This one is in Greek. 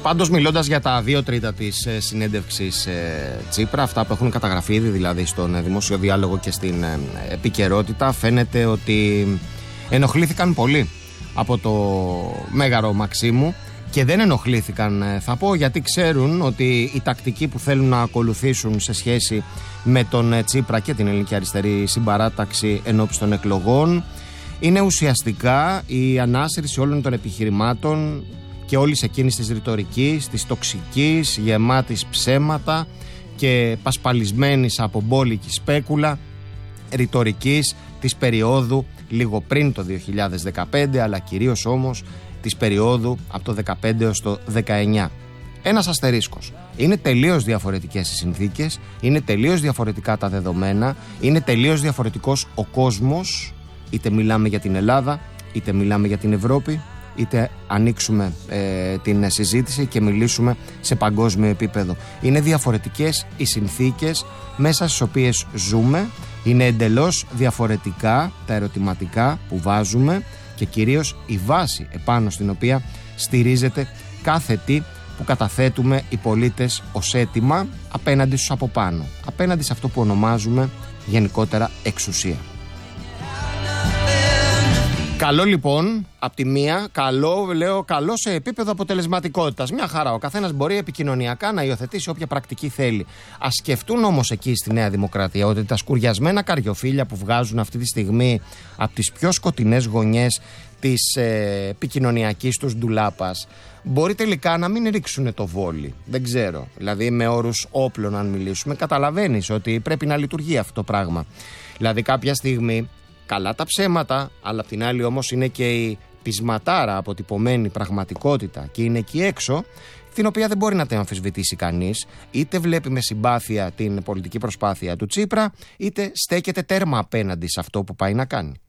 Πάντως, μιλώντας για τα 2 τρίτα της συνέντευξης Τσίπρα, αυτά που έχουν καταγραφεί ήδη δηλαδή στον δημόσιο διάλογο και στην επικαιρότητα, φαίνεται ότι ενοχλήθηκαν πολύ από το Μέγαρο Μαξίμου. Και δεν ενοχλήθηκαν, θα πω, γιατί ξέρουν ότι η τακτική που θέλουν να ακολουθήσουν σε σχέση με τον Τσίπρα και την Ελληνική Αριστερή Συμπαράταξη ενώπιση των εκλογών είναι ουσιαστικά η ανάσυρση όλων των επιχειρημάτων και όλης εκείνης της ρητορικής, της τοξικής, γεμάτης ψέματα και πασπαλισμένης από μπόλικη σπέκουλα ρητορικής της περίοδου λίγο πριν το 2015, αλλά κυρίως όμως της περίοδου από το 2015 έως το 2019. Ένας αστερίσκος. Είναι τελείως διαφορετικές οι συνθήκες, είναι τελείως διαφορετικά τα δεδομένα, είναι τελείως διαφορετικός ο κόσμος, είτε μιλάμε για την Ελλάδα, είτε μιλάμε για την Ευρώπη, είτε ανοίξουμε την συζήτηση και μιλήσουμε σε παγκόσμιο επίπεδο. Είναι διαφορετικές οι συνθήκες μέσα στις οποίες ζούμε, είναι εντελώς διαφορετικά τα ερωτηματικά που βάζουμε και κυρίως η βάση επάνω στην οποία στηρίζεται κάθε τι που καταθέτουμε οι πολίτες ως αίτημα απέναντι στους από πάνω, απέναντι σε αυτό που ονομάζουμε γενικότερα εξουσία. Καλό λοιπόν, απ' τη μία, καλό σε επίπεδο αποτελεσματικότητας. Μια χαρά, ο καθένας μπορεί επικοινωνιακά να υιοθετήσει όποια πρακτική θέλει. Ας σκεφτούν όμως εκεί στη Νέα Δημοκρατία ότι τα σκουριασμένα καριοφύλια που βγάζουν αυτή τη στιγμή από τις πιο σκοτεινές γωνιές της επικοινωνιακής τους ντουλάπας μπορεί τελικά να μην ρίξουν το βόλι. Δεν ξέρω. Δηλαδή με όρους όπλων αν μιλήσουμε, καταλαβαίνεις ότι πρέπει να λειτουργεί αυτό το πράγμα. Δηλαδή κάποια στιγμή καλά τα ψέματα, αλλά απ' την άλλη όμως είναι και η πεισματάρα αποτυπωμένη πραγματικότητα και είναι εκεί έξω, την οποία δεν μπορεί να την αμφισβητήσει κανείς, είτε βλέπει με συμπάθεια την πολιτική προσπάθεια του Τσίπρα, είτε στέκεται τέρμα απέναντι σε αυτό που πάει να κάνει.